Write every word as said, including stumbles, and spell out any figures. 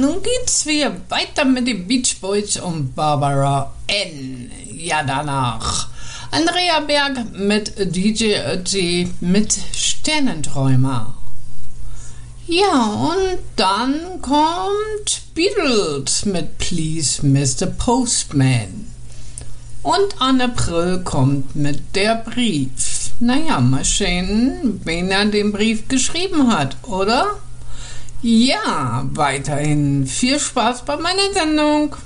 nun geht's wieder weiter mit den Beach Boys und Barbara Ann. Ja, danach Andrea Berg mit D J Ötzi mit Sternenträumer. Ja, und dann kommt Beatles mit Please Mister Postman. Und Anne Prill kommt mit der Brief. Naja, mal sehen, wen er den Brief geschrieben hat, oder? Ja, weiterhin viel Spaß bei meiner Sendung.